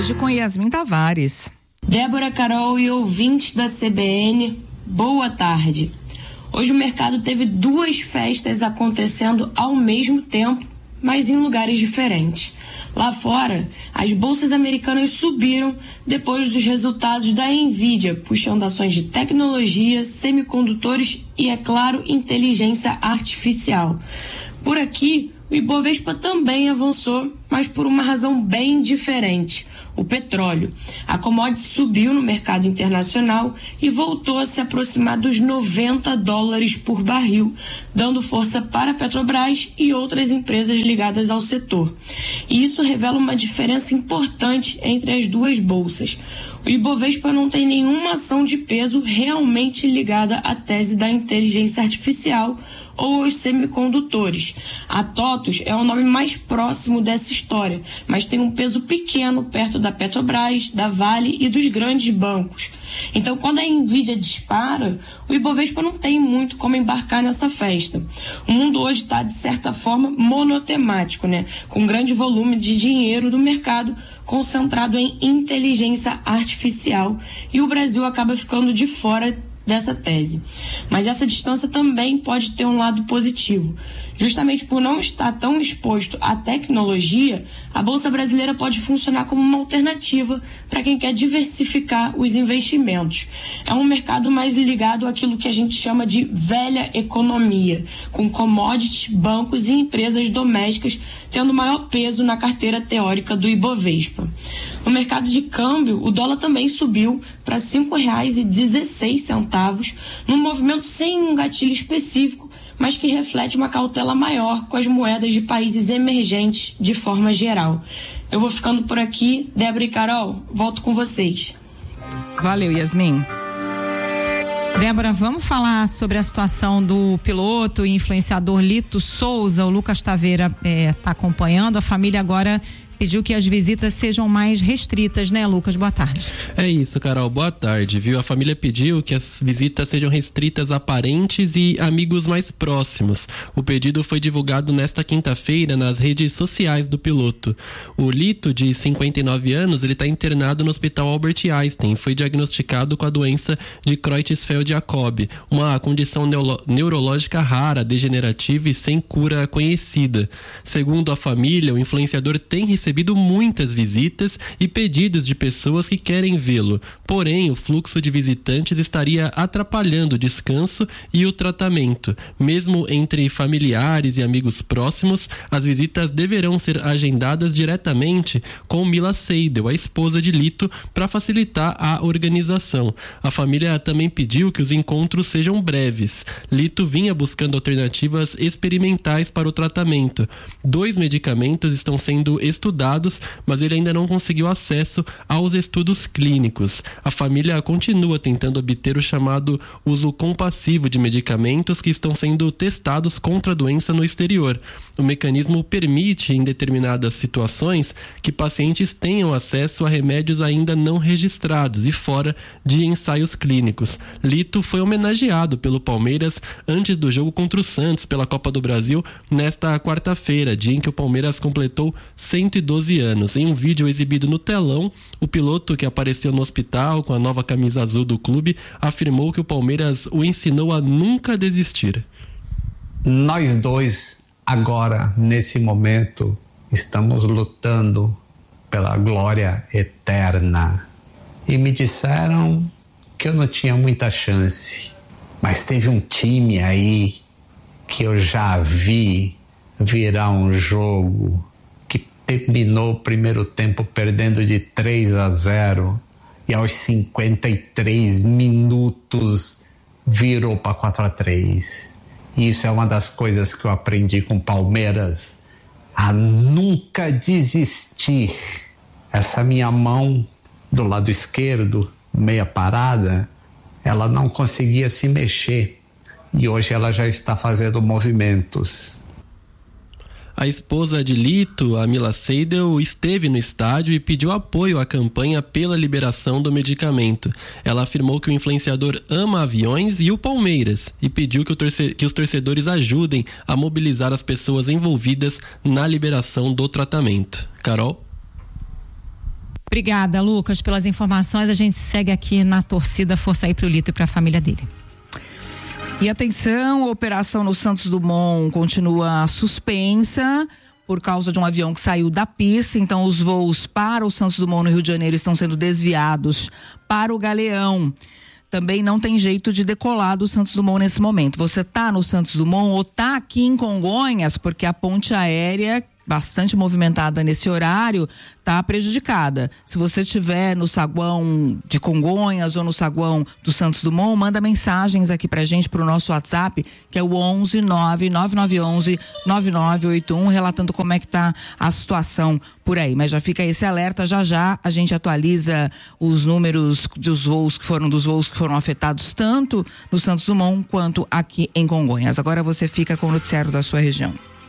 Tarde com Yasmin Tavares. Débora, Carol e ouvintes da CBN, boa tarde. Hoje o mercado teve duas festas acontecendo ao mesmo tempo, mas em lugares diferentes. Lá fora, as bolsas americanas subiram depois dos resultados da Nvidia, puxando ações de tecnologia, semicondutores e, é claro, inteligência artificial. Por aqui, o Ibovespa também avançou, mas por uma razão bem diferente: o petróleo. A commodity subiu no mercado internacional e voltou a se aproximar dos $90 por barril, dando força para a Petrobras e outras empresas ligadas ao setor. E isso revela uma diferença importante entre as duas bolsas. O Ibovespa não tem nenhuma ação de peso realmente ligada à tese da inteligência artificial ou aos semicondutores. A TOTUS é o nome mais próximo dessa história, mas tem um peso pequeno perto da Petrobras, da Vale e dos grandes bancos. Então, quando a Nvidia dispara, o Ibovespa não tem muito como embarcar nessa festa. O mundo hoje está, de certa forma, monotemático, né? Com grande volume de dinheiro do mercado concentrado em inteligência artificial, e o Brasil acaba ficando de fora dessa tese. Mas essa distância também pode ter um lado positivo. Justamente por não estar tão exposto à tecnologia, a Bolsa Brasileira pode funcionar como uma alternativa para quem quer diversificar os investimentos. É um mercado mais ligado àquilo que a gente chama de velha economia, com commodities, bancos e empresas domésticas tendo maior peso na carteira teórica do Ibovespa. No mercado de câmbio, o dólar também subiu para R$ 5,16, num movimento sem um gatilho específico, mas que reflete uma cautela maior com as moedas de países emergentes de forma geral. Eu vou ficando por aqui. Débora e Carol, volto com vocês. Valeu, Yasmin. Débora, vamos falar sobre a situação do piloto e influenciador Lito Souza. O Lucas Taveira está acompanhando. A família agora pediu que as visitas sejam mais restritas, né, Lucas? Boa tarde. É isso, Carol, boa tarde, viu? A família pediu que as visitas sejam restritas a parentes e amigos mais próximos. O pedido foi divulgado nesta quinta-feira nas redes sociais do piloto. O Lito, de 59 anos, ele está internado no Hospital Albert Einstein. Foi diagnosticado com a doença de Creutzfeldt-Jakob, uma condição neurológica rara, degenerativa e sem cura conhecida. Segundo a família, o influenciador tem recebido muitas visitas e pedidos de pessoas que querem vê-lo. Porém, o fluxo de visitantes estaria atrapalhando o descanso e o tratamento. Mesmo entre familiares e amigos próximos, as visitas deverão ser agendadas diretamente com Mila Seidel, a esposa de Lito, para facilitar a organização. A família também pediu que os encontros sejam breves. Lito vinha buscando alternativas experimentais para o tratamento. 2 medicamentos estão sendo estudados, mas ele ainda não conseguiu acesso aos estudos clínicos. A família continua tentando obter o chamado uso compassivo de medicamentos que estão sendo testados contra a doença no exterior. O mecanismo permite, em determinadas situações, que pacientes tenham acesso a remédios ainda não registrados e fora de ensaios clínicos. Lito foi homenageado pelo Palmeiras antes do jogo contra o Santos pela Copa do Brasil nesta quarta-feira, dia em que o Palmeiras completou 112 anos. Em um vídeo exibido no telão, o piloto, que apareceu no hospital com a nova camisa azul do clube, afirmou que o Palmeiras o ensinou a nunca desistir. Nós dois, agora, nesse momento, estamos lutando pela glória eterna. E me disseram que eu não tinha muita chance, mas teve um time aí que eu já vi virar um jogo que terminou o primeiro tempo perdendo de 3-0 e aos 53 minutos virou para 4-3. Isso é uma das coisas que eu aprendi com o Palmeiras, a nunca desistir. Essa minha mão do lado esquerdo, meia parada, ela não conseguia se mexer e hoje ela já está fazendo movimentos. A esposa de Lito, a Mila Seidel, esteve no estádio e pediu apoio à campanha pela liberação do medicamento. Ela afirmou que o influenciador ama aviões e o Palmeiras e pediu que os torcedores ajudem a mobilizar as pessoas envolvidas na liberação do tratamento. Carol? Obrigada, Lucas, pelas informações. A gente segue aqui na torcida. Força aí pro Lito e pra família dele. E atenção, a operação no Santos Dumont continua suspensa por causa de um avião que saiu da pista. Então, os voos para o Santos Dumont no Rio de Janeiro estão sendo desviados para o Galeão. Também não tem jeito de decolar do Santos Dumont nesse momento. Você tá no Santos Dumont ou tá aqui em Congonhas, porque a ponte aérea, bastante movimentada nesse horário, tá prejudicada. Se você estiver no saguão de Congonhas ou no saguão do Santos Dumont, manda mensagens aqui pra gente pro nosso WhatsApp, que é o 11-99911-9981, relatando como é que tá a situação por aí. Mas já fica esse alerta, já a gente atualiza os números dos voos que foram afetados tanto no Santos Dumont quanto aqui em Congonhas. Agora você fica com o noticiário da sua região.